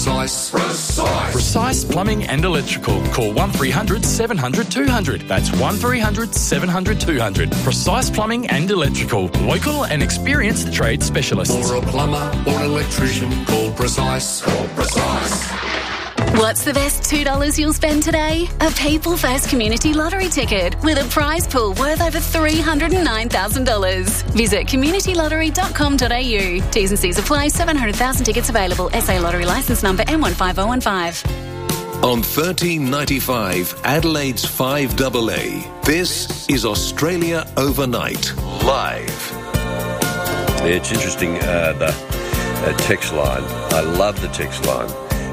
Precise. Precise Plumbing and Electrical. Call 1300 700 200. That's 1300 700 200. Precise Plumbing and Electrical. Local and experienced trade specialists. For a plumber or electrician, call Precise. What's the best $2 you'll spend today? A People First Community Lottery ticket with a prize pool worth over $309,000. Visit communitylottery.com.au. T's and C's apply. 700,000 tickets available. SA Lottery licence number M15015. On 1395 Adelaide's 5AA, this is Australia Overnight, live. Yeah, it's interesting, the text line. I love the text line.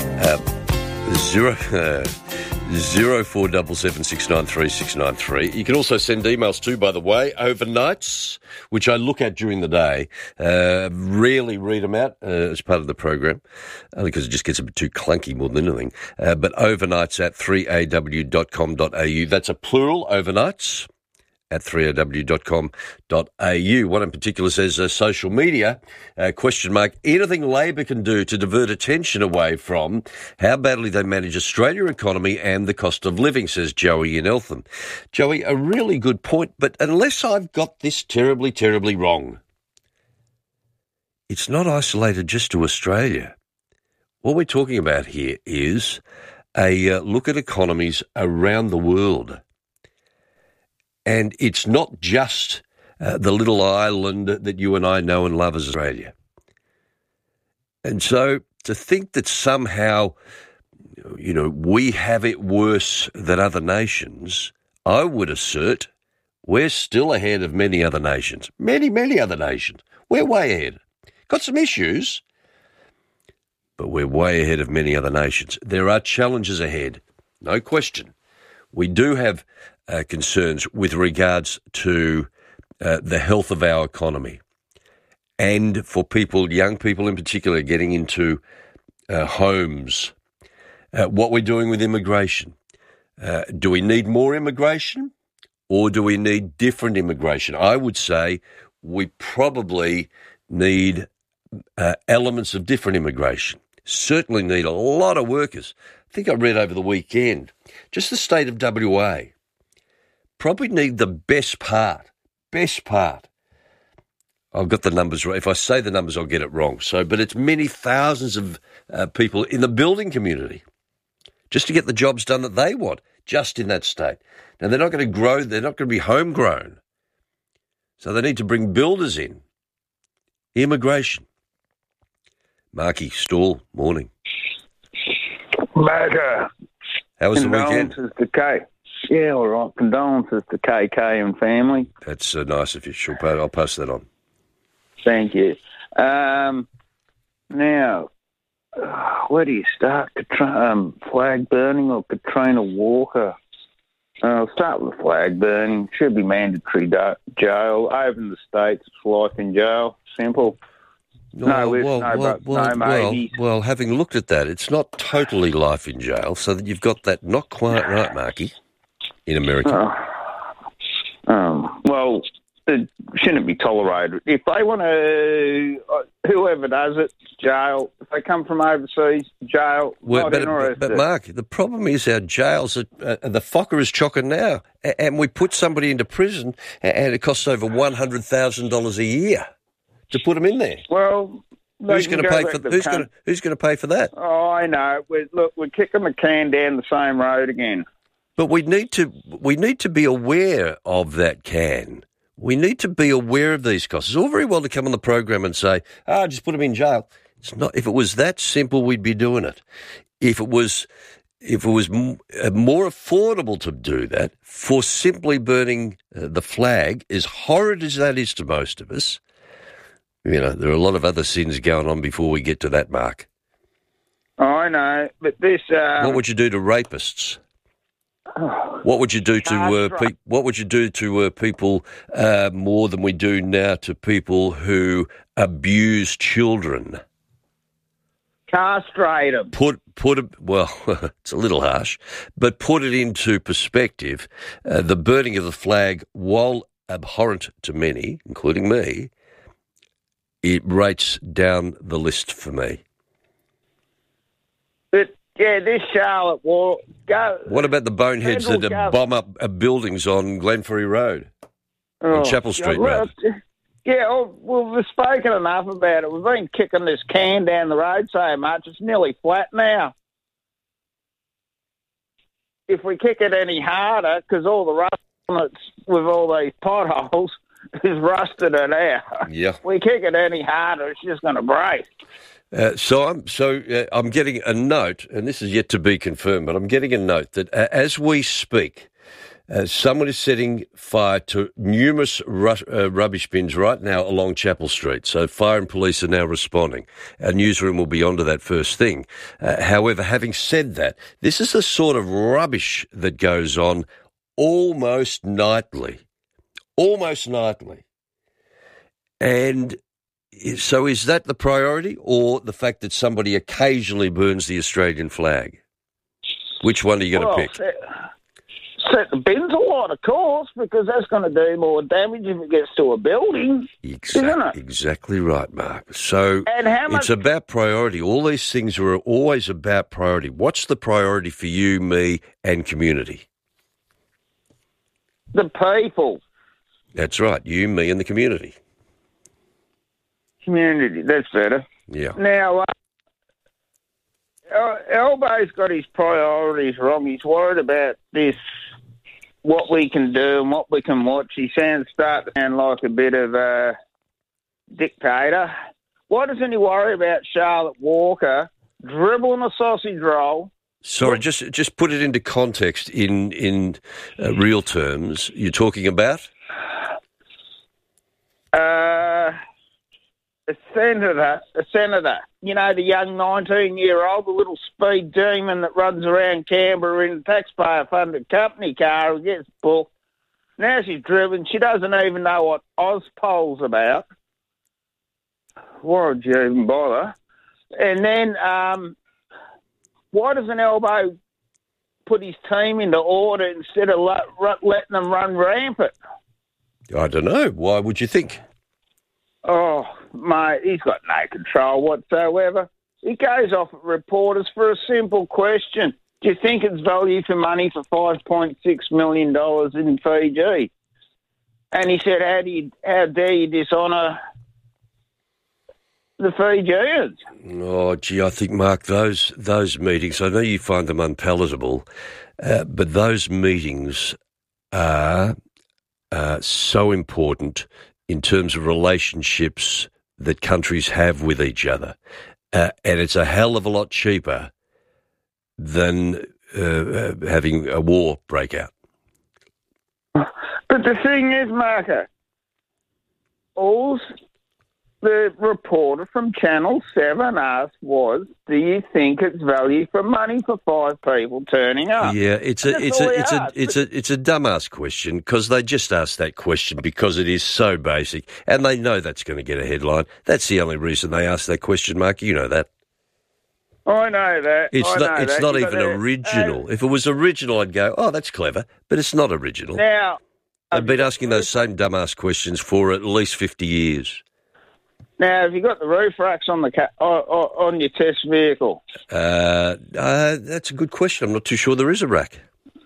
0477693693. You can also send emails too, by the way, overnights, which I look at during the day. Rarely read them out as part of the program, only because it just gets a bit too clunky more than anything. But overnights at 3aw.com.au. That's a plural, overnights at 3aw.com.au. One in particular says social media, question mark, anything Labor can do to divert attention away from how badly they manage Australia's economy and the cost of living, says Joey in Eltham. Joey, a really good point, but unless I've got this terribly, terribly wrong, it's not isolated just to Australia. What we're talking about here is a look at economies around the world. And it's not just the little island that you and I know and love as Australia. And so to think that somehow, we have it worse than other nations, I would assert we're still ahead of many other nations. Many, many other nations. We're way ahead. Got some issues, but we're way ahead of many other nations. There are challenges ahead, no question. We do have concerns with regards to the health of our economy, and for people, young people in particular, getting into homes. What we're doing with immigration. Do we need more immigration, or do we need different immigration? I would say we probably need elements of different immigration. Certainly need a lot of workers. I think I read over the weekend, just the state of WA probably need the best part. I've got the numbers right. If I say the numbers, I'll get it wrong. But it's many thousands of people in the building community just to get the jobs done that they want, just in that state. Now, they're not going to grow. They're not going to be homegrown. So they need to bring builders in. Immigration. Marky Stall, morning. Matter. How was the weekend? Condolences to KK. Yeah, all right. Condolences to KK and family. That's nice of you. Sure, I'll pass that on. Thank you. Now, where do you start? Flag burning or Katrina Walker? I'll start with flag burning. Should be mandatory jail. Over in the States, it's life in jail. Simple. No maybes. Well, having looked at that, it's not totally life in jail, so that you've got that not quite right, Marky, in America. Well, it shouldn't be tolerated. If they want to, whoever does it, jail. If they come from overseas, jail. But Mark, the problem is our jails are the Fokker is chocker now, and we put somebody into prison, and it costs over $100,000 a year to put them in there. Well, who's going to pay for who's going to pay for that? Oh, I know. We're kicking the can down the same road again. But we need to be aware of that can. We need to be aware of these costs. It's all very well to come on the program and say, just put them in jail. It's not. If it was that simple, we'd be doing it. If it was more affordable to do that, for simply burning the flag, as horrid as that is to most of us, there are a lot of other sins going on before we get to that mark. I know, but this. What would you do to rapists? What would you do to people more than we do now to people who abuse children? Castrate them. It's a little harsh, but put it into perspective. The burning of the flag, while abhorrent to many, including me, it rates down the list for me. But, yeah, this Charlotte war... What about the boneheads that bomb up buildings on Glenferrie Road? On Chapel Street, rather? Yeah, well, we've spoken enough about it. We've been kicking this can down the road so much, it's nearly flat now. If we kick it any harder, because all the rust on it with all these potholes is rusted it out. Yeah. If we kick it any harder, it's just going to break. I'm getting a note, and this is yet to be confirmed, but I'm getting a note that as we speak, someone is setting fire to numerous rubbish bins right now along Chapel Street. So fire and police are now responding. Our newsroom will be onto that first thing. However, having said that, this is the sort of rubbish that goes on almost nightly. And so is that the priority, or the fact that somebody occasionally burns the Australian flag? Which one are you going to pick? Set the bins a lot, of course, because that's going to do more damage if it gets to a building, isn't it? Exactly right, Mark. So it's about priority. All these things are always about priority. What's the priority for you, me, and community? The people. That's right. You, me, and the community. Community, that's better. Yeah. Now, Elbo's got his priorities wrong. He's worried about this, what we can do and what we can watch. He starting to sound like a bit of a dictator. Why doesn't he worry about Charlotte Walker dribbling a sausage roll? Sorry, just put it into context in real terms. You're talking about? A senator, you know, the young 19-year-old, the little speed demon that runs around Canberra in a taxpayer-funded company car and gets booked. Now she's driven. She doesn't even know what Ozpol's about. Why would you even bother? And then why doesn't Elbo put his team into order instead of letting them run rampant? I don't know. Why would you think? Oh, mate, he's got no control whatsoever. He goes off at reporters for a simple question. Do you think it's value for money for $5.6 million in Fiji? And he said, how dare you dishonour the Fijians? Oh, gee, I think, Mark, those meetings, I know you find them unpalatable, but those meetings are so important in terms of relationships that countries have with each other. And it's a hell of a lot cheaper than having a war break out. But the thing is, Marco, all the reporter from Channel 7 asked was, do you think it's value for money for 5 people turning up? Yeah, it's a dumbass question, because they just asked that question because it is so basic, and they know that's going to get a headline. That's the only reason they asked that question, Mark. You know that. I know that. It's not even original. If it was original, I'd go, oh, that's clever, but it's not original. Now, they've been asking those same dumbass questions for at least 50 years. Now, have you got the roof racks on on your test vehicle? That's a good question. I'm not too sure there is a rack.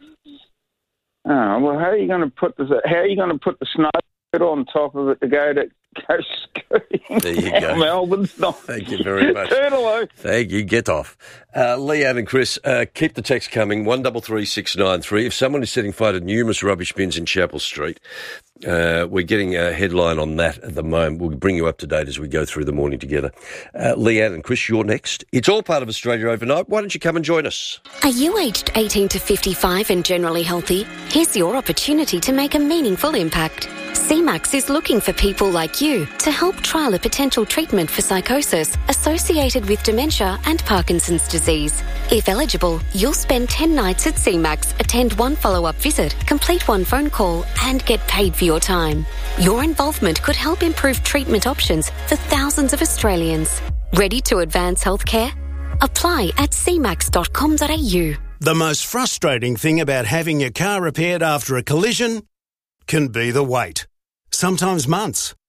Oh, well, how are you going to put the snow on top of it to go scooting? There you go. Melbourne's not. Thank you very much. Toodaloo. Thank you. Get off. Leanne and Chris, keep the text coming, 133693. If someone is setting fire to numerous rubbish bins in Chapel Street, we're getting a headline on that at the moment. We'll bring you up to date as we go through the morning together. Leanne and Chris, you're next. It's all part of Australia Overnight. Why don't you come and join us? Are you aged 18 to 55 and generally healthy? Here's your opportunity to make a meaningful impact. CMAX is looking for people like you to help trial a potential treatment for psychosis associated with dementia and Parkinson's disease. If eligible, you'll spend 10 nights at CMAX, attend 1 follow-up visit, complete 1 phone call, and get paid for your time. Your involvement could help improve treatment options for thousands of Australians. Ready to advance healthcare? Apply at cmax.com.au. The most frustrating thing about having your car repaired after a collision can be the wait. Sometimes months,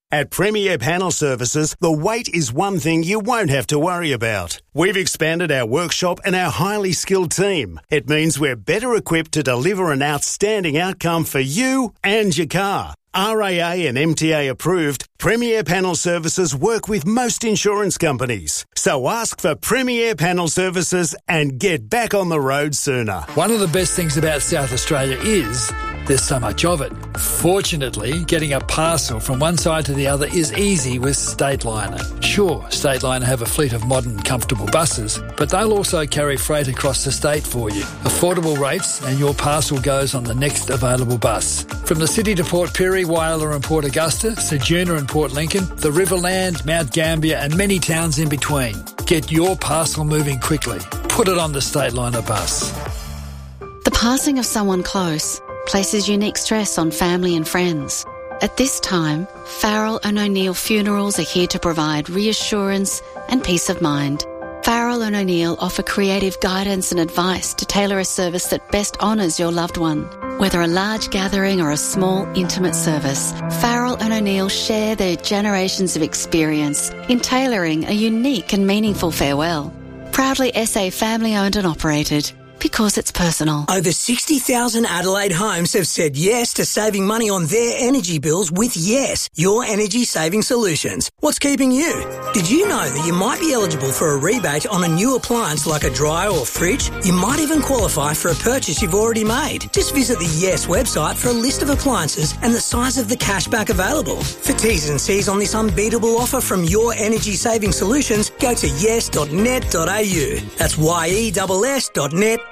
At Premier Panel Services, the wait is one thing you won't have to worry about. We've expanded our workshop and our highly skilled team. It means we're better equipped to deliver an outstanding outcome for you and your car. RAA and MTA approved, Premier Panel Services work with most insurance companies. So ask for Premier Panel Services and get back on the road sooner. One of the best things about South Australia is there's so much of it. Fortunately, getting a parcel from one side to the other is easy with Stateliner. Sure, Stateliner have a fleet of modern, comfortable buses, but they'll also carry freight across the state for you. Affordable rates and your parcel goes on the next available bus. From the city to Port Pirie, Whyalla and Port Augusta, Ceduna and Port Lincoln, the Riverland, Mount Gambier and many towns in between. Get your parcel moving quickly. Put it on the Stateliner bus. The passing of someone close places unique stress on family and friends. At this time, Farrell and O'Neill Funerals are here to provide reassurance and peace of mind. Farrell and O'Neill offer creative guidance and advice to tailor a service that best honours your loved one. Whether a large gathering or a small, intimate service, Farrell and O'Neill share their generations of experience in tailoring a unique and meaningful farewell. Proudly SA family-owned and operated. Because it's personal. Over 60,000 Adelaide homes have said yes to saving money on their energy bills with Yes, your energy saving solutions. What's keeping you? Did you know that you might be eligible for a rebate on a new appliance like a dryer or fridge? You might even qualify for a purchase you've already made. Just visit the Yes website for a list of appliances and the size of the cashback available. For T's and C's on this unbeatable offer from your energy saving solutions, go to yes.net.au. That's YESS.net.au.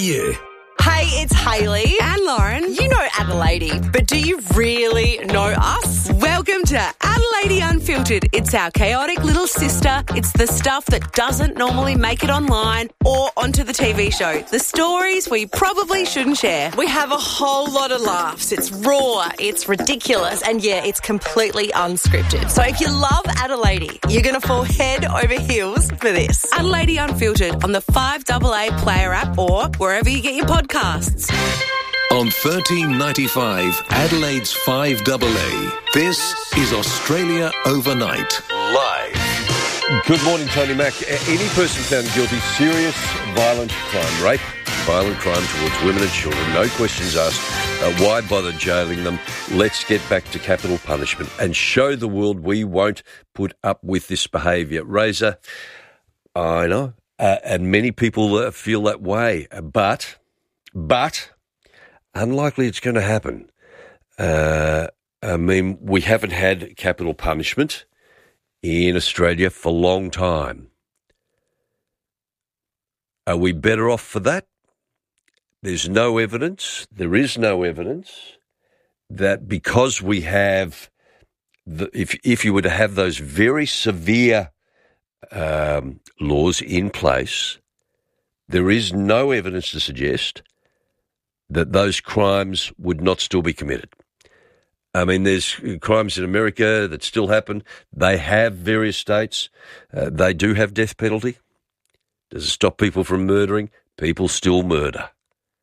Hey, it's Hayley and Lauren. You know Adelaide, but do you really know us? Welcome to Adelaide Unfiltered. It's our chaotic little sister. It's the stuff that doesn't normally make it online or onto the TV show. The stories we probably shouldn't share. We have a whole lot of laughs. It's raw, it's ridiculous, and yeah, it's completely unscripted. So if you love Adelaide, you're going to fall head over heels for this. Adelaide Unfiltered on the 5AA Player app or wherever you get your podcasts. On 1395 Adelaide's 5AA, this is Australia Overnight, live. Good morning, Tony Mack. Any person found guilty, serious violent crime, rape, violent crime towards women and children, no questions asked, why bother jailing them? Let's get back to capital punishment and show the world we won't put up with this behaviour. Razor, I know, and many people feel that way, but unlikely it's going to happen. I mean, we haven't had capital punishment in Australia for a long time. Are we better off for that? There's no evidence. There is no evidence that because we have, if you were to have those very severe laws in place, there is no evidence to suggest that those crimes would not still be committed. I mean, there's crimes in America that still happen. They have various states. They do have death penalty. Does it stop people from murdering? People still murder.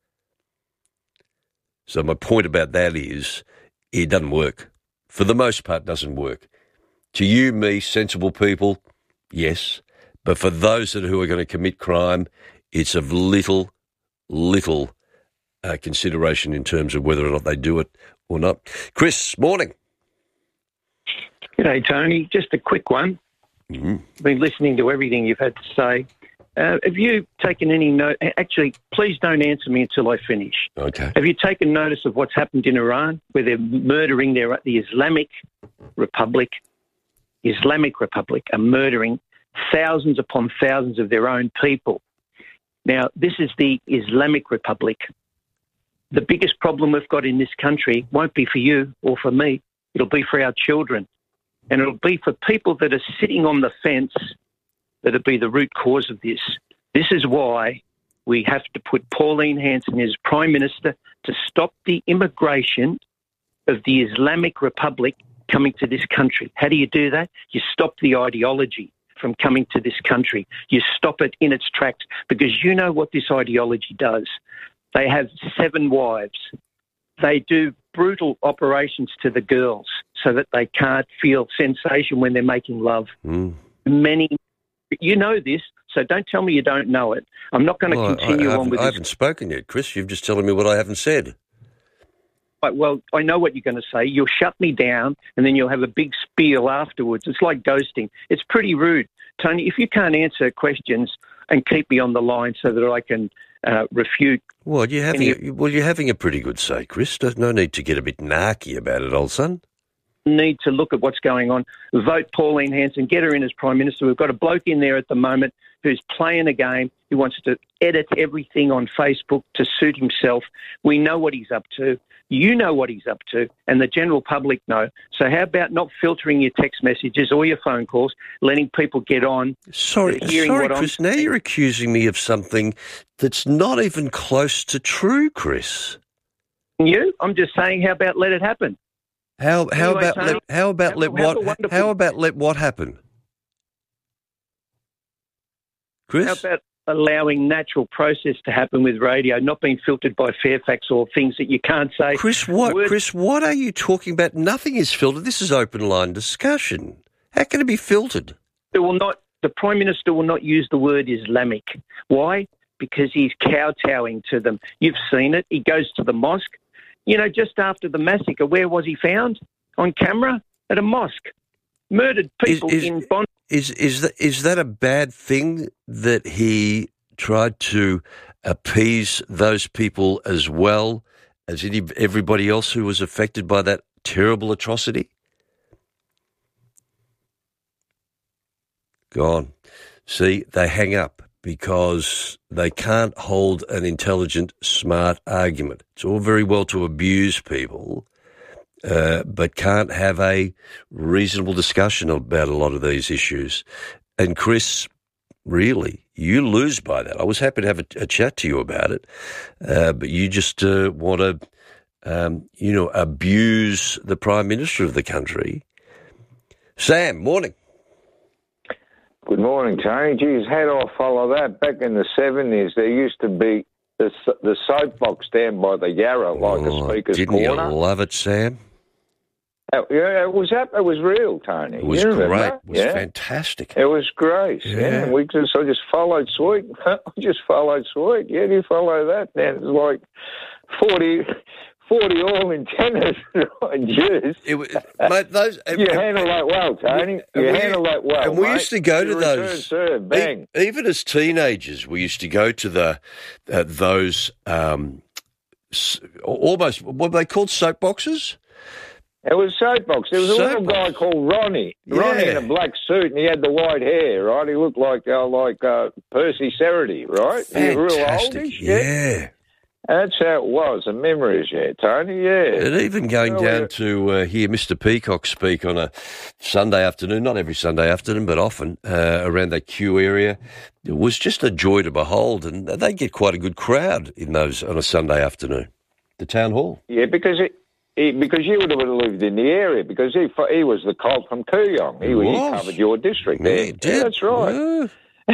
So my point about that is it doesn't work. For the most part, it doesn't work. To you, me, sensible people, yes. But for those who are going to commit crime, it's of little consideration in terms of whether or not they do it or not. Chris, morning. G'day, Tony. Just a quick one. Mm-hmm. I've been listening to everything you've had to say. Have you taken any note? Actually, please don't answer me until I finish. Okay. Have you taken notice of what's happened in Iran, where they're murdering the Islamic Republic are murdering thousands upon thousands of their own people? Now, this is the Islamic Republic. The biggest problem we've got in this country won't be for you or for me. It'll be for our children. And it'll be for people that are sitting on the fence that'll be the root cause of this. This is why we have to put Pauline Hanson as Prime Minister to stop the immigration of the Islamic Republic coming to this country. How do you do that? You stop the ideology from coming to this country. You stop it in its tracks, because you know what this ideology does. They have 7 wives. they do brutal operations to the girls so that they can't feel sensation when they're making love. You know this, so don't tell me you don't know it. I'm not going to continue on with this. I haven't spoken yet, Chris. You've just telling me what I haven't said. Right, well, I know what you're going to say. You'll shut me down and then you'll have a big spiel afterwards. It's like ghosting. It's pretty rude. Tony, if you can't answer questions and keep me on the line so that I can refute... Well, you're having a pretty good say, Chris. There's no need to get a bit narky about it, old son. Need to look at what's going on. Vote Pauline Hanson, get her in as Prime Minister. We've got a bloke in there at the moment who's playing a game, who wants to edit everything on Facebook to suit himself. We know what he's up to. You know what he's up to, and the general public know. So how about not filtering your text messages or your phone calls, letting people get on? Sorry, Chris, now you're accusing me of something that's not even close to true, Chris. I'm just saying, how about let it happen? How about let what happen? Chris? How about allowing natural process to happen with radio, not being filtered by Fairfax or things that you can't say? Chris, what are you talking about? Nothing is filtered. This is open line discussion. How can it be filtered? The Prime Minister will not use the word Islamic. Why? Because he's kowtowing to them. You've seen it. He goes to the mosque. Just after the massacre, where was he found? On camera? At a mosque. Murdered people in Bond. Is that a bad thing that he tried to appease those people as well as everybody else who was affected by that terrible atrocity? Gone. See, they hang up because they can't hold an intelligent, smart argument. It's all very well to abuse people, but can't have a reasonable discussion about a lot of these issues. And Chris, really, you lose by that. I was happy to have a chat to you about it, but you just want to, abuse the Prime Minister of the country. Sam, morning. Good morning, Tony. Geez, how do I follow that? Back in the 70s, there used to be the soapbox down by the Yarra, like a speaker's corner. Didn't you love it, Sam? Yeah, it was real, Tony. It was great. It was fantastic. It was great. Yeah. I just followed suit. Yeah, you follow that. Now it's like 40 all in tennis. Jeez. Mate, you handle that well, Tony. Handle that well. And we used to go to those. Return serve, bang. Even as teenagers, we used to go to those almost, what were they called, soapboxes? It was soapbox. There was a little guy called Ronnie. Yeah. Ronnie in a black suit, and he had the white hair, right? He looked like Percy Cerity, right? Fantastic. Real oldish, yeah. That's how it was. The memories, Tony, yeah. And even going down to hear Mr. Peacock speak on a Sunday afternoon, not every Sunday afternoon, but often, around that Kew area, it was just a joy to behold, and they get quite a good crowd in those on a Sunday afternoon. The town hall. Yeah, because you would have lived in the area, because he was the colt from Kooyong. He covered your district there. He did. Yeah, that's right.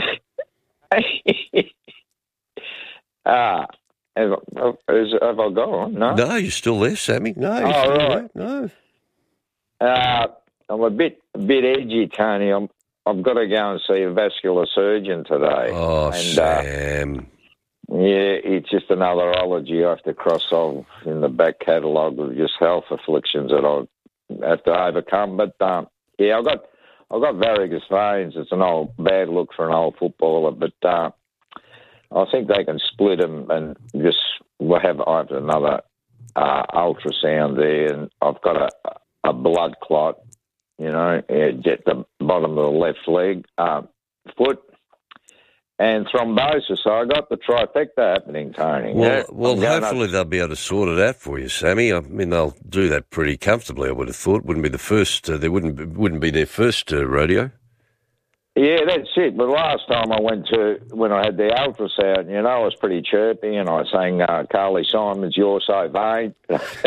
Yeah. Have I gone? No? No, you're still there, Sammy. No, you're still right. There. No. I'm a bit edgy, Tony. I've got to go and see a vascular surgeon today. Oh, Sam. Yeah, it's just another ology I have to cross off in the back catalogue of just health afflictions that I have to overcome. But I've got varicose veins. It's an old bad look for an old footballer, but I think they can split them, and I have another ultrasound there, and I've got a blood clot, at the bottom of the left leg, foot. And thrombosis, so I got the trifecta happening, Tony. Well, hopefully they'll be able to sort it out for you, Sammy. I mean, they'll do that pretty comfortably, I would have thought. Wouldn't be the first. They wouldn't be their first rodeo. Yeah, that's it. But last time when I had the ultrasound, I was pretty chirpy, and I sang Carly Simon's "You're So Vain."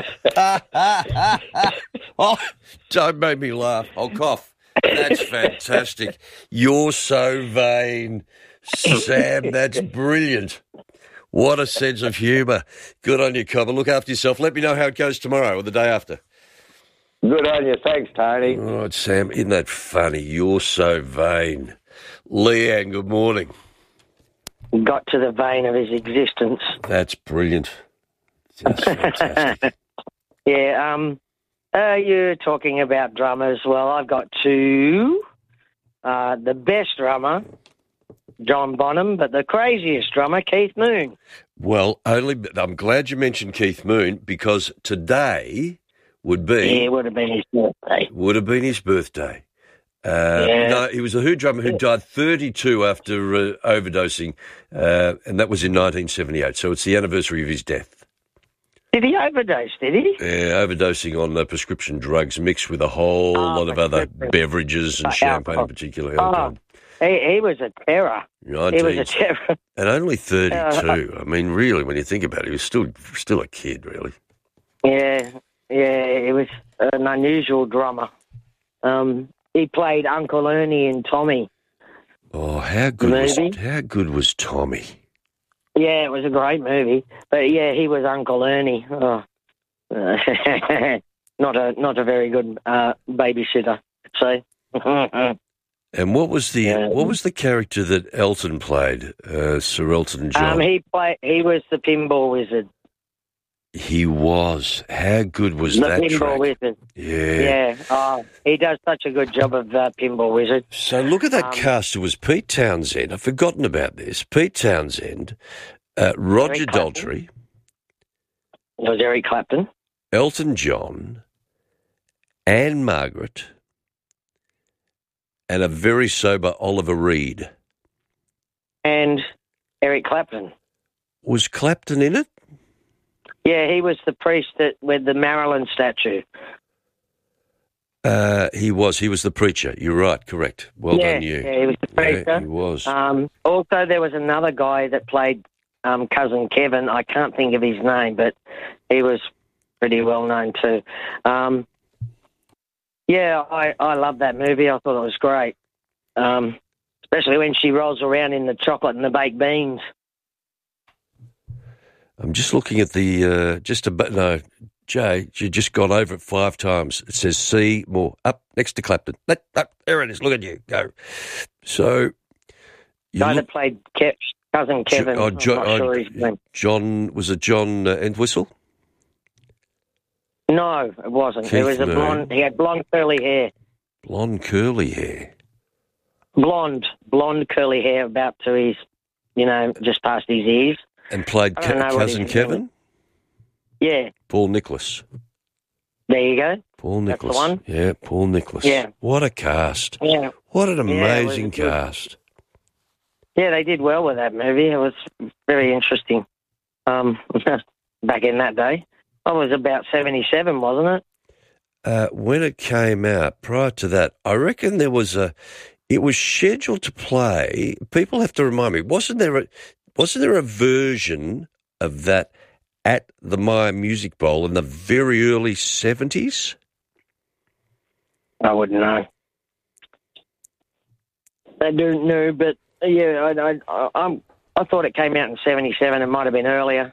Oh, don't make me laugh. I'll cough. That's fantastic. You're so vain. Sam, that's brilliant. What a sense of humour. Good on you, Cobber. Look after yourself. Let me know how it goes tomorrow or the day after. Good on you. Thanks, Tony. All right, Sam. Isn't that funny? You're so vain. Leanne, good morning. Got to the vein of his existence. That's brilliant. Just fantastic. Yeah, you're talking about drummers. Well, I've got two. The best drummer, John Bonham, but the craziest drummer, Keith Moon. Well, I'm glad you mentioned Keith Moon because today would be... Yeah, it would have been his birthday. Would have been his birthday. No, he was a Who drummer who died 32 after overdosing, and that was in 1978, so it's the anniversary of his death. Did he overdose, did he? Yeah, overdosing on prescription drugs mixed with a whole lot of other beverages and champagne in particular. He was a terror. 19, he was a terror. And only 32. I mean, really, when you think about it, he was still a kid, really. Yeah, he was an unusual drummer. He played Uncle Ernie in Tommy. Oh, how good was Tommy? Yeah, it was a great movie. But yeah, he was Uncle Ernie. Oh. not a very good babysitter, I'd say. And what was the character that Elton played, Sir Elton John? He was the Pinball Wizard. He was. How good was the that Pinball track? Wizard. Yeah. Oh, he does such a good job of Pinball Wizard. So look at that cast. It was Pete Townsend. I've forgotten about this. Pete Townsend, Roger Daltrey. It was Eric Clapton. Elton John, Anne Margaret, and a very sober Oliver Reed. And Eric Clapton. Was Clapton in it? Yeah, he was the priest with the Marilyn statue. He was the preacher. You're right, correct. Well done, you. Yeah, he was the preacher. Yeah, he was. Also, there was another guy that played Cousin Kevin. I can't think of his name, but he was pretty well known too. Yeah, I love that movie. I thought it was great, especially when she rolls around in the chocolate and the baked beans. I'm just looking at the no, Jay, you just gone over it 5 times. It says see more up next to Clapton. There it is. Look at you go. So, Guy that played Cousin Kevin. John was it John Entwistle? No, it wasn't. Keith it was a Moon. blonde. He had blonde curly hair. Blonde curly hair. Blonde curly hair about to his, just past his ears. And played Cousin Kevin? Yeah. Paul Nicholas. There you go. Paul Nicholas. That's the one. Yeah, Paul Nicholas. Yeah. What a cast. Yeah. What an amazing cast. Yeah, they did well with that movie. It was very interesting. Back in that day. I was about 77, wasn't it? When it came out, prior to that, I reckon it was scheduled to play. People have to remind me, wasn't there a version of that at the Myer Music Bowl in the very early 70s? I wouldn't know. I don't know, but yeah, I thought it came out in 77. It might have been earlier.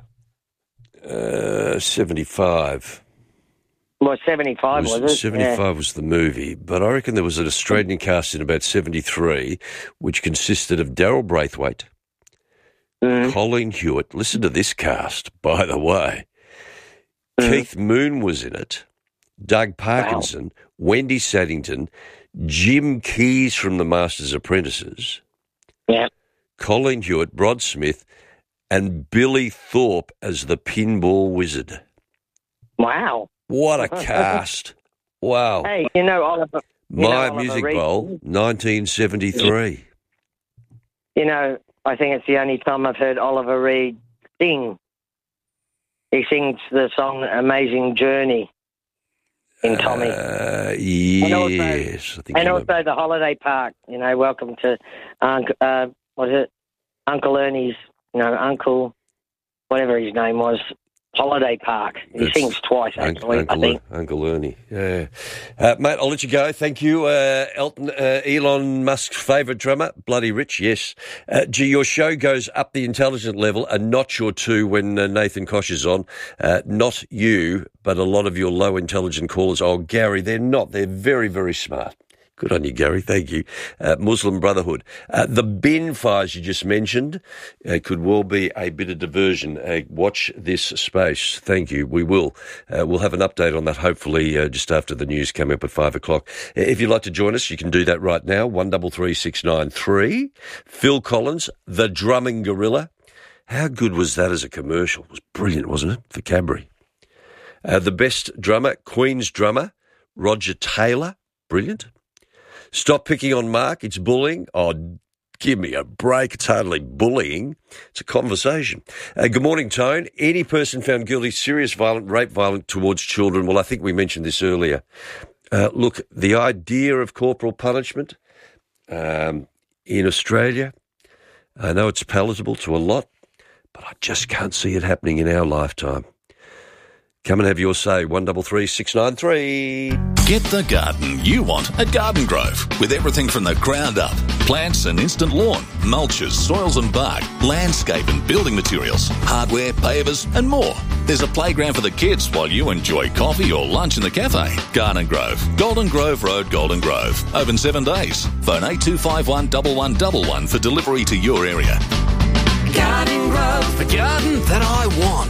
75. Well, 75 was it? 75 was the movie, but I reckon there was an Australian cast in about 73, which consisted of Daryl Braithwaite, Colleen Hewitt. Listen to this cast, by the way. Keith Moon was in it, Doug Parkinson, Wendy Saddington, Jim Keys from The Master's Apprentices, Colleen Hewitt, Rod Smith, and Billy Thorpe as the Pinball Wizard. Wow. What a cast. Wow. Hey, Oliver... Myer Music Bowl, 1973. I think it's the only time I've heard Oliver Reed sing. He sings the song Amazing Journey in Tommy. Yes. And also the Holiday Park, welcome to, Uncle Ernie's, Uncle, whatever his name was, holiday park. He sings twice, actually, I think. Uncle Ernie, yeah. Mate, I'll let you go. Thank you. Elon Musk's favourite drummer, Bloody Rich, yes. Gee, your show goes up the intelligent level a notch or two when Nathan Koch is on. Not you, but a lot of your low intelligent callers. Oh, Gary, they're not. They're very, very smart. Good on you, Gary. Thank you. Muslim Brotherhood. The bin fires you just mentioned could well be a bit of diversion. Watch this space. Thank you. We will. We'll have an update on that hopefully just after the news coming up at 5 o'clock. If you'd like to join us, you can do that right now. 133693. Phil Collins, the drumming gorilla. How good was that as a commercial? It was brilliant, wasn't it, for Cadbury? The best drummer, Queen's drummer, Roger Taylor. Brilliant. Stop picking on Mark. It's bullying. Oh, give me a break. It's hardly bullying. It's a conversation. Good morning, Tone. Any person found guilty, serious violent, rape violent towards children. Well, I think we mentioned this earlier. Look, the idea of corporal punishment in Australia, I know it's palatable to a lot, but I just can't see it happening in our lifetime. Come and have your say. 133693. Get the garden you want at Garden Grove, with everything from the ground up. Plants and instant lawn, mulches, soils and bark, landscape and building materials, hardware, pavers and more. There's a playground for the kids while you enjoy coffee or lunch in the cafe. Garden Grove, Golden Grove Road, Golden Grove. Open 7 days. Phone 8251 1111 for delivery to your area. Garden Grove, the garden that I want.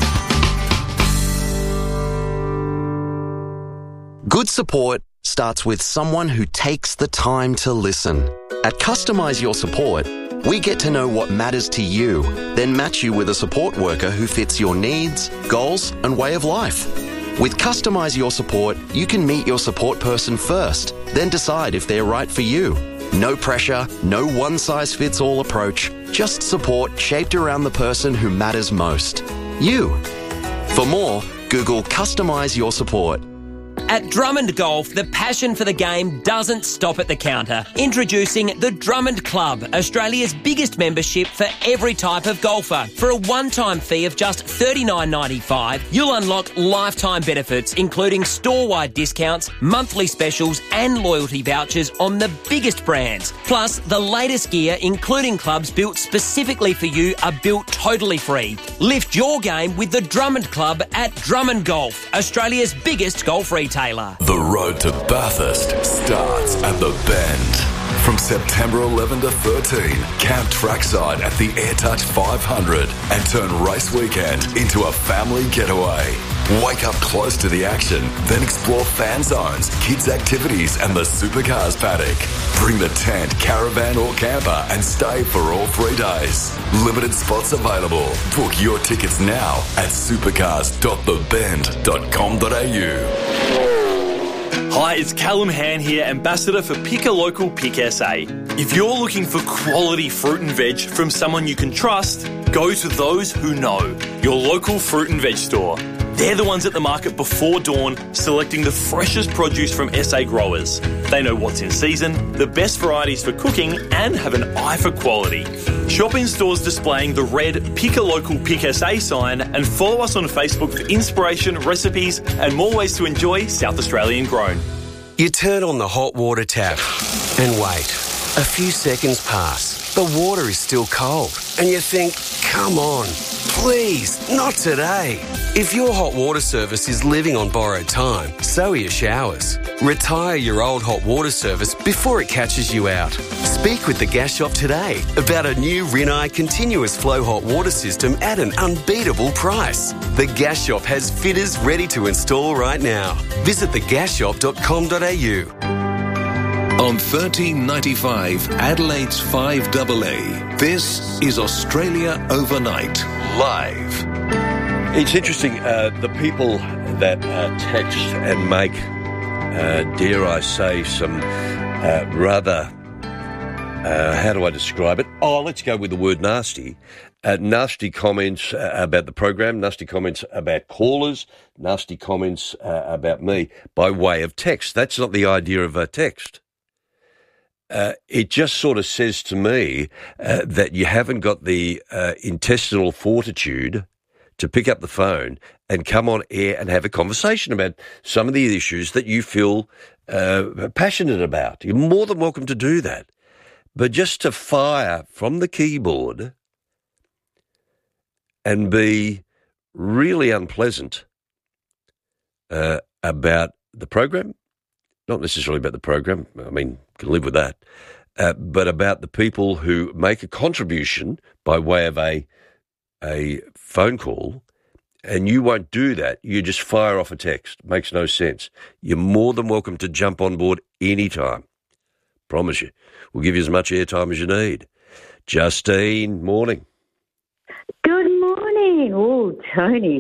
Good support starts with someone who takes the time to listen. At Customise Your Support, we get to know what matters to you, then match you with a support worker who fits your needs, goals, and way of life. With Customise Your Support, you can meet your support person first, then decide if they're right for you. No pressure, no one-size-fits-all approach, just support shaped around the person who matters most. You. For more, Google Customise Your Support. At Drummond Golf, the passion for the game doesn't stop at the counter. Introducing the Drummond Club, Australia's biggest membership for every type of golfer. For a one-time fee of just $39.95, you'll unlock lifetime benefits, including store-wide discounts, monthly specials and loyalty vouchers on the biggest brands. Plus, the latest gear, including clubs built specifically for you, are built totally free. Lift your game with the Drummond Club at Drummond Golf, Australia's biggest golf retailer. The road to Bathurst starts at the Bend. From September 11 to 13, camp trackside at the AirTouch 500 and turn race weekend into a family getaway. Wake up close to the action, then explore fan zones, kids' activities and the supercars paddock. Bring the tent, caravan or camper and stay for all 3 days. Limited spots available. Book your tickets now at supercars.thebend.com.au. Hi, it's Callum Han here, Ambassador for Pick a Local Pick SA. If you're looking for quality fruit and veg from someone you can trust, go to those who know, your local fruit and veg store. They're the ones at the market before dawn, selecting the freshest produce from SA growers. They know what's in season, the best varieties for cooking, and have an eye for quality. Shop in stores displaying the red Pick a Local Pick SA sign and follow us on Facebook for inspiration, recipes, and more ways to enjoy South Australian grown. You turn on the hot water tap and wait. A few seconds pass. The water is still cold and you think, come on, please, not today. If your hot water service is living on borrowed time, so are your showers. Retire your old hot water service before it catches you out. Speak with the Gas Shop today about a new Rinnai continuous flow hot water system at an unbeatable price. The Gas Shop has fitters ready to install right now. Visit thegasshop.com.au. On 1395 Adelaide's 5AA, this is Australia Overnight, live. It's interesting, the people that text and make, dare I say, some rather, how do I describe it? Oh, let's go with the word nasty. Nasty comments about the program, nasty comments about callers, nasty comments about me by way of text. That's not the idea of a text. It just sort of says to me that you haven't got the intestinal fortitude to pick up the phone and come on air and have a conversation about some of the issues that you feel passionate about. You're more than welcome to do that. But just to fire from the keyboard and be really unpleasant about the program, not necessarily about the program, I mean, can live with that, but about the people who make a contribution by way of a phone call, and you won't do that. You just fire off a text. Makes no sense. You're more than welcome to jump on board anytime. Promise you. We'll give you as much airtime as you need. Justine, morning. Good morning. Oh, Tony.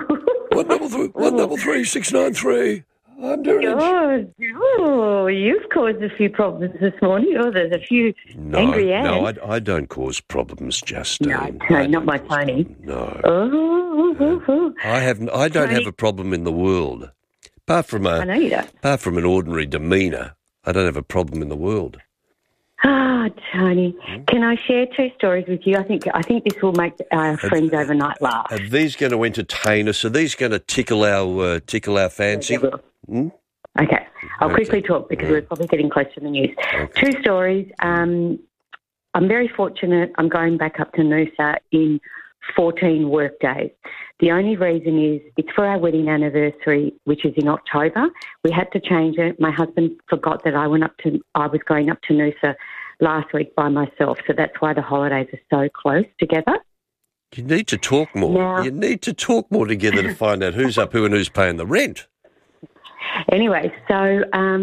133 693. I'm doing it. Oh, you've caused a few problems this morning. Oh, there's a few angry ants. No, I don't cause problems, Justine. No, not my Tony. No. Oh. I don't have a problem in the world. Apart from I know you don't. Apart from an ordinary demeanour, I don't have a problem in the world. Ah, Tony, can I share two stories with you? I think this will make our friends overnight laugh. Are these going to entertain us? Are these going to tickle our fancy? Okay, I'll quickly talk because we're probably getting close to the news. Okay. Two stories. I'm very fortunate. I'm going back up to Noosa in 14 work days. The only reason is it's for our wedding anniversary, which is in October. We had to change it. My husband forgot that I was going up to Noosa last week by myself, so that's why the holidays are so close together. You need to talk more. You need to talk more together to find out who's up who and who's paying the rent. Anyway, so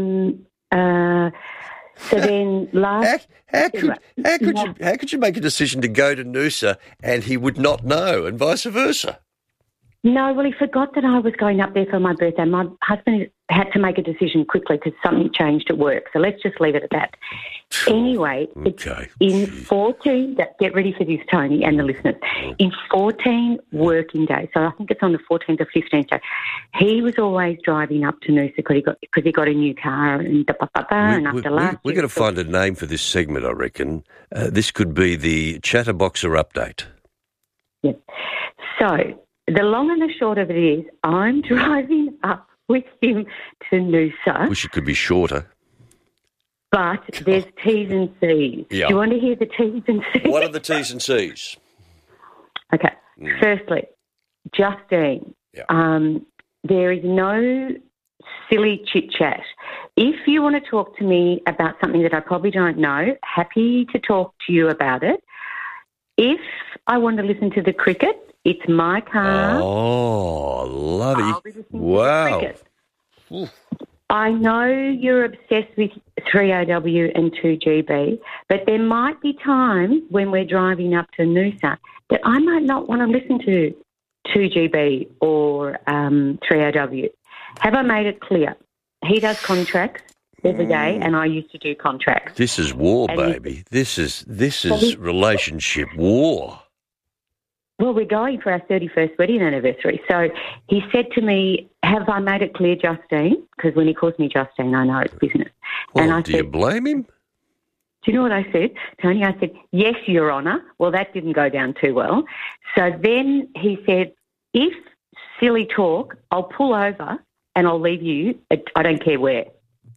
then last... How could you make a decision to go to Noosa and he would not know, and vice versa? No, well, he forgot that I was going up there for my birthday. My husband had to make a decision quickly because something changed at work. So let's just leave it at that. Anyway, it's in 14, get ready for this, Tony, and the listeners, in 14 working days. So I think it's on the 14th or 15th day. He was always driving up to Noosa because he got a new car and We're going to find a name for this segment, I reckon. This could be the Chatterboxer update. Yeah. So... the long and the short of it is I'm driving up with him to Noosa. Wish it could be shorter. But there's T's and C's. Yeah. Do you want to hear the T's and C's? What are the T's and C's? Okay. Firstly, Justine, there is no silly chit-chat. If you want to talk to me about something that I probably don't know, happy to talk to you about it. If I want to listen to the cricket, it's my car. Oh, love it. Wow. I know you're obsessed with 3AW and 2GB, but there might be times when we're driving up to Noosa that I might not want to listen to 2GB or 3AW. Have I made it clear? He does contracts every day, and I used to do contracts. This is war, baby. This is relationship war. Well, we're going for our 31st wedding anniversary. So he said to me, have I made it clear, Justine? Because when he calls me Justine, I know it's business. Well, and I do you blame him? Do you know what I said, Tony? I said, yes, Your Honour. Well, that didn't go down too well. So then he said, if silly talk, I'll pull over and I'll leave you. I don't care where.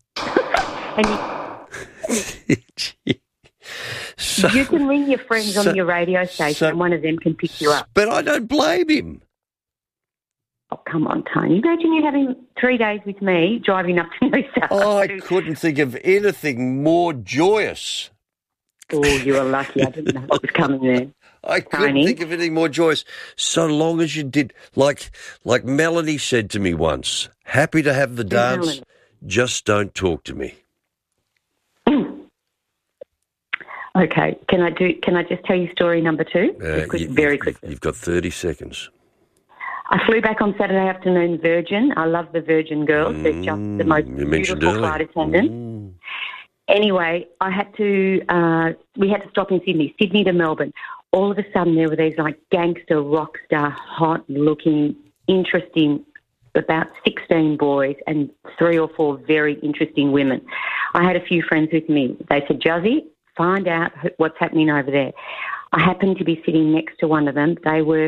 So, you can ring your friends on your radio station and one of them can pick you up. But I don't blame him. Oh, come on, Tony. Imagine you having 3 days with me driving up to Noosa. I couldn't think of anything more joyous. Oh, you were lucky. I didn't know what was coming there. I couldn't think of anything more joyous. So long as you did, like Melanie said to me once, happy to have the dance, Melanie. Just don't talk to me. Okay, can I just tell you story number two? Very quickly. You've got 30 seconds. I flew back on Saturday afternoon Virgin. I love the Virgin girls. They're just the most beautiful flight attendants. Anyway, we had to stop in Sydney to Melbourne. All of a sudden there were these like gangster, rock star, hot looking, interesting, about 16 boys and 3 or 4 very interesting women. I had a few friends with me. They said, Juzzy, find out what's happening over there. I happened to be sitting next to one of them. They were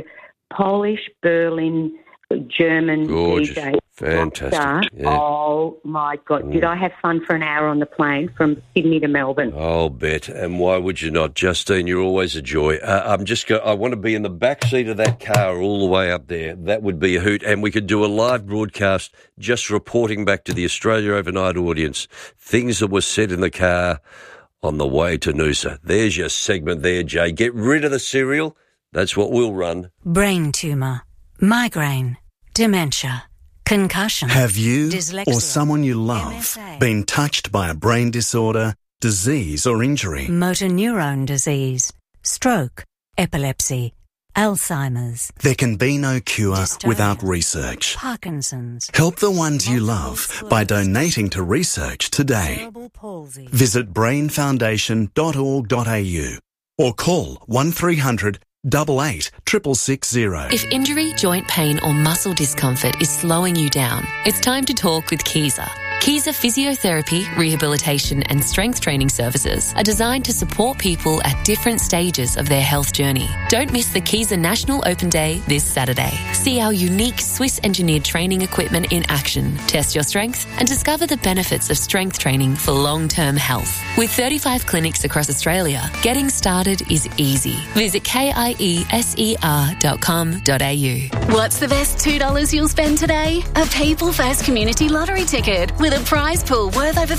Polish, Berlin, German Gorgeous. DJ. Fantastic. Yeah. Oh, my God. Did I have fun for an hour on the plane from Sydney to Melbourne? I'll bet. And why would you not? Justine, you're always a joy. I want to be in the back seat of that car all the way up there. That would be a hoot. And we could do a live broadcast just reporting back to the Australia Overnight audience things that were said in the car on the way to Noosa. There's your segment there, Jay. Get rid of the cereal. That's what we'll run. Brain tumour, migraine, dementia, concussion. Have you dyslexia, or someone you love MSA, been touched by a brain disorder, disease or injury? motor neurone disease, stroke, epilepsy, Alzheimer's, There can be no cure Dystonia, without research. Parkinson's, Help the ones you love by donating to research today. cerebral palsy. Visit brainfoundation.org.au or call 1300 88 660. If injury, joint pain or muscle discomfort is slowing you down, it's time to talk with Kiza. Kiza Physiotherapy, Rehabilitation and Strength Training Services are designed to support people at different stages of their health journey. Don't miss the Kiza National Open Day this Saturday. See our unique Swiss-engineered training equipment in action, test your strength and discover the benefits of strength training for long-term health. With 35 clinics across Australia, getting started is easy. Visit kieser.com.au. What's the best $2 you'll spend today? A People First Community Lottery ticket with a prize pool worth over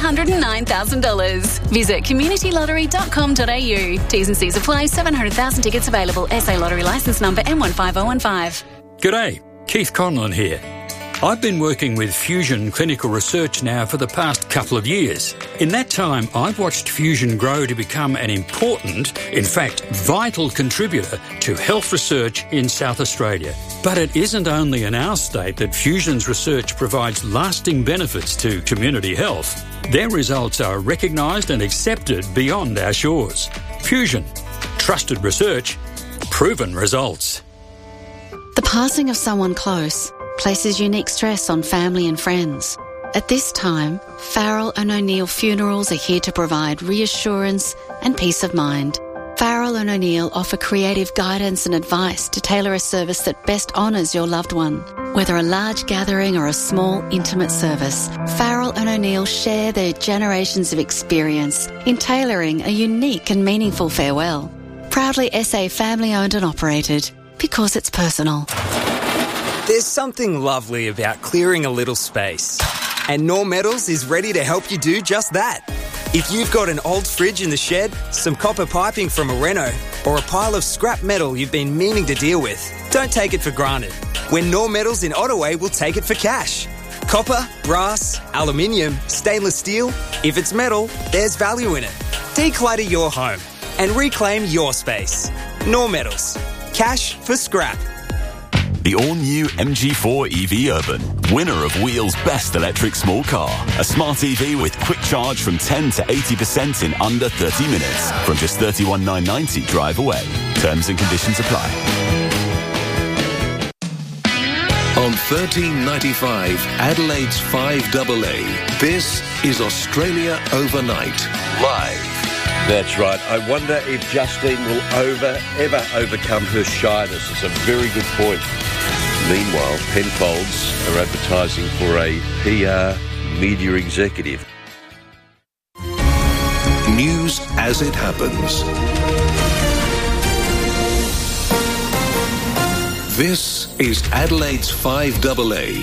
$309,000. Visit communitylottery.com.au. T's and C's apply. 700,000 tickets available. SA Lottery licence number M15015. G'day, Keith Conlon here. I've been working with Fusion Clinical Research now for the past couple of years. In that time, I've watched Fusion grow to become an important, in fact, vital contributor to health research in South Australia. But it isn't only in our state that Fusion's research provides lasting benefits to community health. Their results are recognised and accepted beyond our shores. Fusion. Trusted research. Proven results. The passing of someone close places unique stress on family and friends. At this time, Farrell and O'Neill Funerals are here to provide reassurance and peace of mind. Farrell and O'Neill offer creative guidance and advice to tailor a service that best honours your loved one. Whether a large gathering or a small, intimate service, Farrell and O'Neill share their generations of experience in tailoring a unique and meaningful farewell. Proudly SA family-owned and operated, because it's personal. There's something lovely about clearing a little space. And Norm Metals is ready to help you do just that. If you've got an old fridge in the shed, some copper piping from a reno, or a pile of scrap metal you've been meaning to deal with, don't take it for granted. When Norm Metals in Ottaway will take it for cash. Copper, brass, aluminium, stainless steel. If it's metal, there's value in it. Declutter your home and reclaim your space. Norm Metals. Cash for scrap. The all-new MG4 EV Urban, winner of Wheel's Best Electric Small Car. A smart EV with quick charge from 10 to 80% in under 30 minutes. From just $31,990 drive away. Terms and conditions apply. On 1395 Adelaide's 5AA, this is Australia Overnight, live. That's right. I wonder if Justine will ever overcome her shyness. It's a very good point. Meanwhile, Penfolds are advertising for a PR media executive. News as it happens. This is Adelaide's 5AA.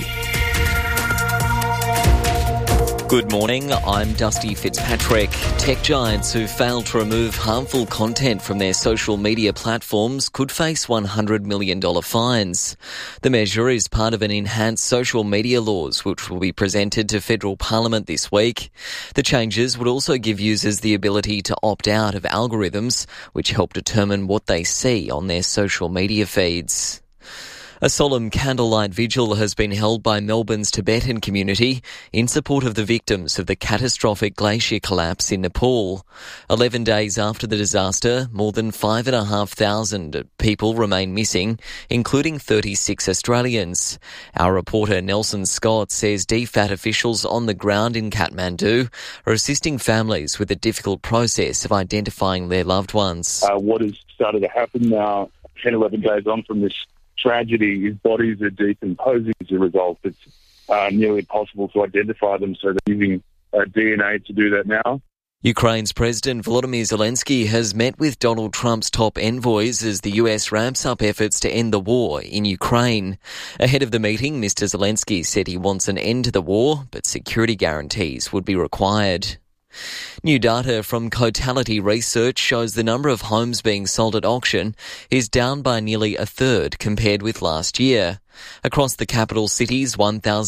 Good morning, I'm Dusty Fitzpatrick. Tech giants who failed to remove harmful content from their social media platforms could face $100 million fines. The measure is part of an enhanced social media laws which will be presented to Federal Parliament this week. The changes would also give users the ability to opt out of algorithms which help determine what they see on their social media feeds. A solemn candlelight vigil has been held by Melbourne's Tibetan community in support of the victims of the catastrophic glacier collapse in Nepal. 11 days after the disaster, more than 5,500 people remain missing, including 36 Australians. Our reporter Nelson Scott says DFAT officials on the ground in Kathmandu are assisting families with the difficult process of identifying their loved ones. What has started to happen now 10, 11 days on from this tragedy, his bodies are decomposing as a result. It's nearly impossible to identify them, so they're using DNA to do that now. Ukraine's President Volodymyr Zelensky has met with Donald Trump's top envoys as the US ramps up efforts to end the war in Ukraine. Ahead of the meeting, Mr. Zelensky said he wants an end to the war, but security guarantees would be required. New data from Cotality Research shows the number of homes being sold at auction is down by nearly a third compared with last year. Across the capital cities,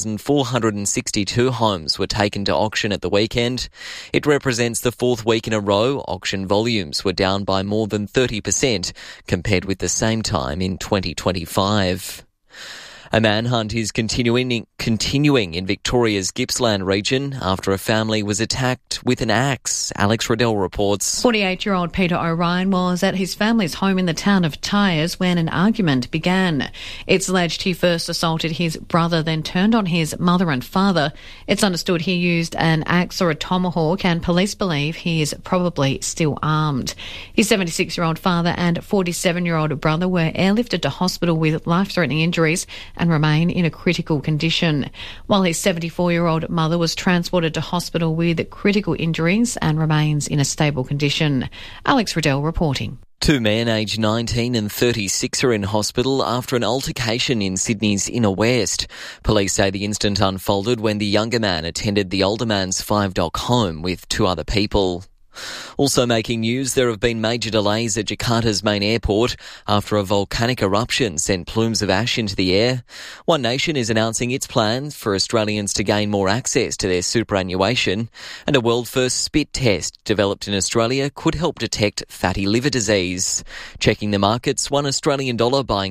1,462 homes were taken to auction at the weekend. It represents the fourth week in a row auction volumes were down by more than 30% compared with the same time in 2025. A manhunt is continuing in Victoria's Gippsland region after a family was attacked with an axe. Alex Riddell reports. 48-year-old Peter O'Ryan was at his family's home in the town of Tyers when an argument began. It's alleged he first assaulted his brother, then turned on his mother and father. It's understood he used an axe or a tomahawk, and police believe he is probably still armed. His 76-year-old father and 47-year-old brother were airlifted to hospital with life-threatening injuries and remain in a critical condition, while his 74-year-old mother was transported to hospital with critical injuries and remains in a stable condition. Alex Riddell reporting. Two men aged 19 and 36 are in hospital after an altercation in Sydney's Inner West. Police say the incident unfolded when the younger man attended the older man's 5-dock home with two other people. Also making news, there have been major delays at Jakarta's main airport after a volcanic eruption sent plumes of ash into the air. One Nation is announcing its plans for Australians to gain more access to their superannuation, and a world-first spit test developed in Australia could help detect fatty liver disease. Checking the markets, $1 Australian buying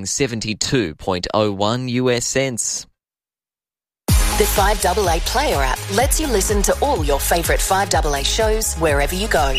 72.01 US cents. The 5AA Player app lets you listen to all your favourite 5AA shows wherever you go.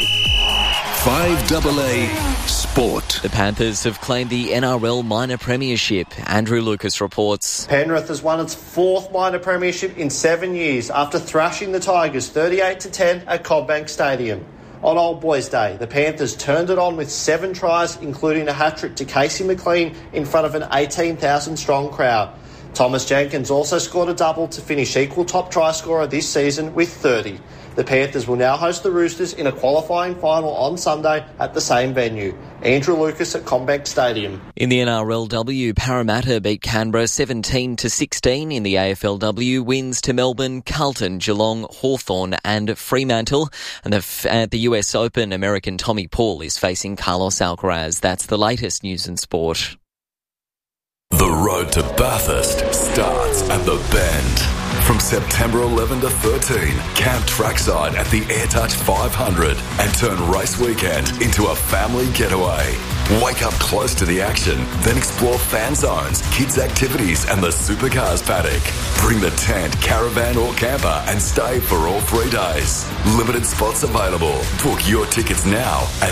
5AA Sport. The Panthers have claimed the NRL Minor Premiership. Andrew Lucas reports. Penrith has won its fourth minor premiership in 7 years after thrashing the Tigers 38-10 at CommBank Stadium. On Old Boys Day, the Panthers turned it on with 7 tries, including a hat-trick to Casey McLean in front of an 18,000-strong crowd. Thomas Jenkins also scored a double to finish equal top try scorer this season with 30. The Panthers will now host the Roosters in a qualifying final on Sunday at the same venue. Andrew Lucas at CommBank Stadium. In the NRLW, Parramatta beat Canberra 17-16. In the AFLW, wins to Melbourne, Carlton, Geelong, Hawthorn and Fremantle. And at the US Open, American Tommy Paul is facing Carlos Alcaraz. That's the latest news in sport. The road to Bathurst starts at the Bend. From September 11 to 13, camp trackside at the AirTouch 500 and turn race weekend into a family getaway. Wake up close to the action, then explore fan zones, kids' activities and the supercars paddock. Bring the tent, caravan or camper and stay for all 3 days. Limited spots available. Book your tickets now at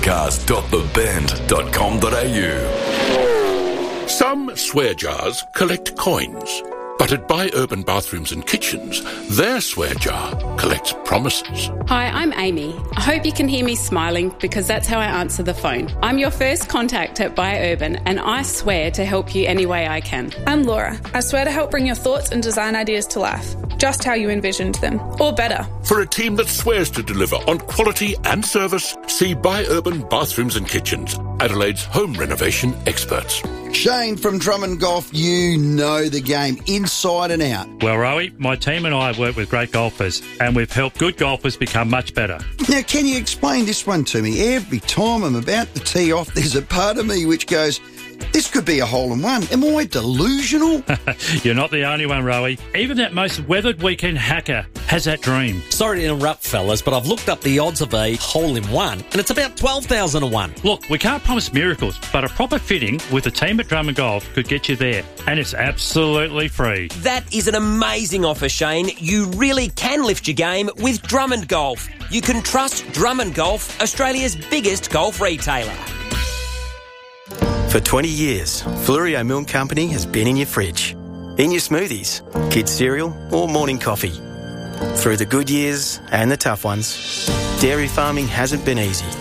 supercars.thebend.com.au. Some swear jars collect coins, but at Buy Urban Bathrooms and Kitchens, their swear jar collects promises. Hi, I'm Amy. I hope you can hear me smiling because that's how I answer the phone. I'm your first contact at Buy Urban and I swear to help you any way I can. I'm Laura. I swear to help bring your thoughts and design ideas to life, just how you envisioned them, or better. For a team that swears to deliver on quality and service, see Buy Urban Bathrooms and Kitchens, Adelaide's home renovation experts. Shane from Drummond Golf, you know the game inside and out. Well, Rowie, my team and I have worked with great golfers and we've helped good golfers become much better. Now, can you explain this one to me? Every time I'm about to tee off, there's a part of me which goes, this could be a hole-in-one. Am I delusional? You're not the only one, Rowie. Even that most weathered weekend hacker has that dream. Sorry to interrupt, fellas, but I've looked up the odds of a hole-in-one, and it's about 12,000 to 1. Look, we can't promise miracles, but a proper fitting with the team at Drummond Golf could get you there, and it's absolutely free. That is an amazing offer, Shane. You really can lift your game with Drummond Golf. You can trust Drummond Golf, Australia's biggest golf retailer. For 20 years, Fluorio Milk Company has been in your fridge, in your smoothies, kids' cereal or morning coffee. Through the good years and the tough ones, dairy farming hasn't been easy.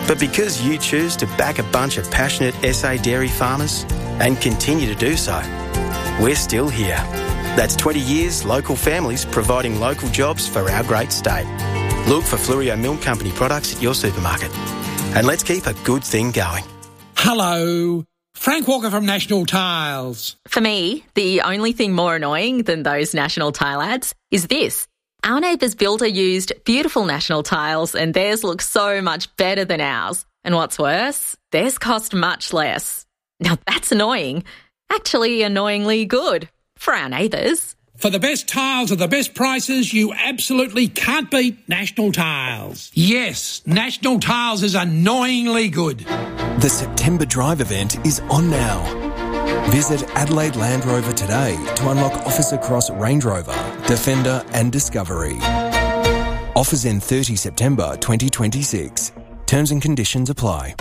But because you choose to back a bunch of passionate SA dairy farmers and continue to do so, we're still here. That's 20 years local families providing local jobs for our great state. Look for Flurio Milk Company products at your supermarket. And let's keep a good thing going. Hello. Frank Walker from National Tiles. For me, the only thing more annoying than those National Tile ads is this. Our neighbour's builder used beautiful National Tiles and theirs looks so much better than ours. And what's worse, theirs cost much less. Now that's annoying. Actually annoyingly good for our neighbours. For the best tiles at the best prices, you absolutely can't beat National Tiles. Yes, National Tiles is annoyingly good. The September Drive event is on now. Visit Adelaide Land Rover today to unlock offers across Range Rover, Defender and Discovery. Offers end 30 September 2026. Terms and conditions apply.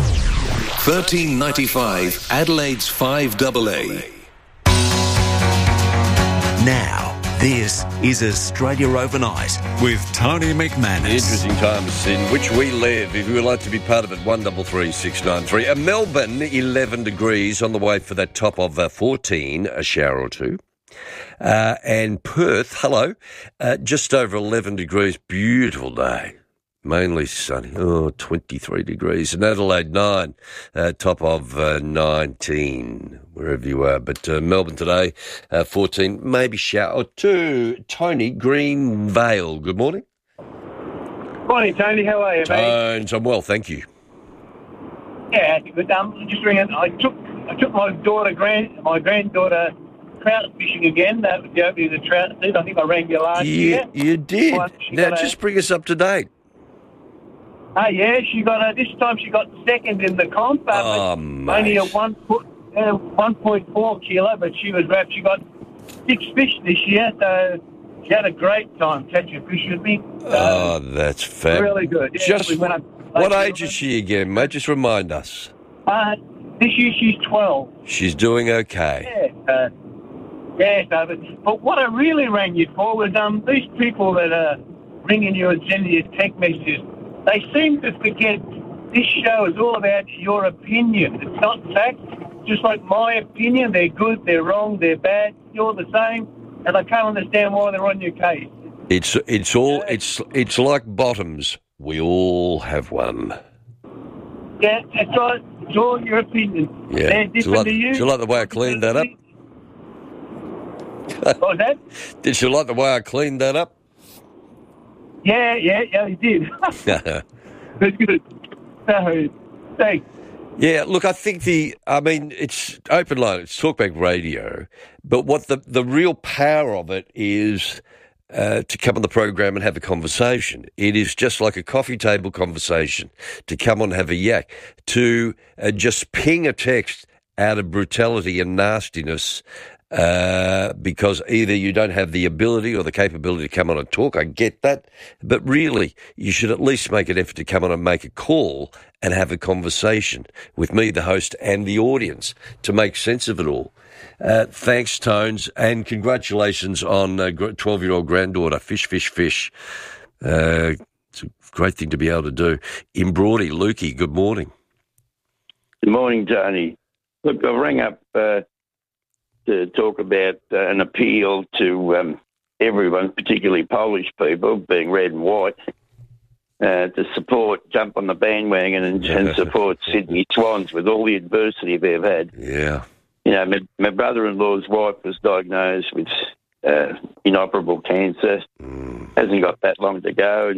$13.95 Adelaide's 5AA. Now, this is Australia Overnight with Tony McManus. Interesting times in which we live. If you would like to be part of it, 133693. Melbourne, 11 degrees on the way for that top of 14, a shower or two. And Perth, hello, just over 11 degrees, beautiful day. Mainly sunny, 23 degrees. And Adelaide, 9, top of 19, wherever you are. But Melbourne today, 14, maybe shower or two. Tony, Greenvale, good morning. Morning, Tony. How are you, mate? Tones, I'm well, thank you. Yeah, good. Just ringing. I took my granddaughter trout fishing again. That was the opening of the trout season. I think I rang you last year. You did. Now, just bring us up to date. Yeah, this time she got second in the comp. Only a 1.4 kilo, but she was wrapped. She got 6 fish this year, so she had a great time catching fish with me. That's fabulous. Really good. Yeah, just what age is she again, mate? Just remind us. This year she's 12. She's doing okay. But what I really rang you for was these people that are ringing you and sending you text messages. They seem to forget this show is all about your opinion. It's not fact. Just like my opinion, they're good, they're wrong, they're bad. You're the same, and I can't understand why they're on your case. It's like bottoms. We all have one. Yeah, that's right. It's all your opinion. Yeah. They're different to you. Do you like the way I cleaned that up? What was that? Did you like the way I cleaned that up? Yeah, you did. That's good. So, thanks. Yeah, look, I think it's open line, it's talkback radio, but what the real power of it is to come on the program and have a conversation. It is just like a coffee table conversation, to come on and have a yak, to just ping a text out of brutality and nastiness, because either you don't have the ability or the capability to come on and talk. I get that. But really, you should at least make an effort to come on and make a call and have a conversation with me, the host, and the audience to make sense of it all. Thanks, Tones, and congratulations on 12-year-old granddaughter. Fish. It's a great thing to be able to do. In Broady, Lukey, good morning. Good morning, Tony. Look, I rang up to talk about an appeal to everyone, particularly Polish people, being red and white, to jump on the bandwagon and support Sydney Swans with all the adversity they've had. Yeah. You know, my brother-in-law's wife was diagnosed with inoperable cancer. Hasn't got that long to go.